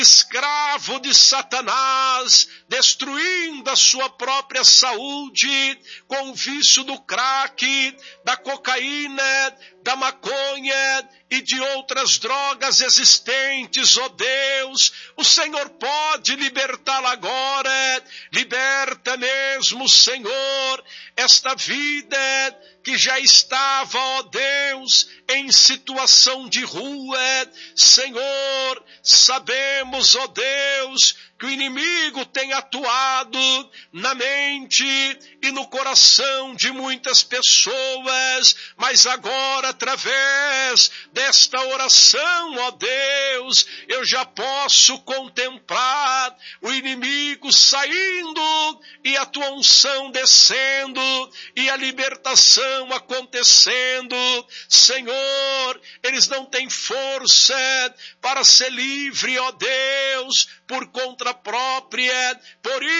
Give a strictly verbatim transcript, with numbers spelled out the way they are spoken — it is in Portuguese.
escravo de Satanás, destruindo a sua própria saúde com o vício do crack, da cocaína, da maconha e de outras drogas existentes, ó Deus. O Senhor pode libertá-la agora. Liberta mesmo, Senhor, esta vida que já estava, ó Deus, em situação de rua. Senhor, sabemos, ó Deus, que o inimigo tem atuado na mente e no coração de muitas pessoas, mas agora, através desta oração, ó Deus, eu já posso contemplar o inimigo saindo e a tua unção descendo e a libertação acontecendo. Senhor, eles não têm força para ser livre, ó Deus, por conta própria. Por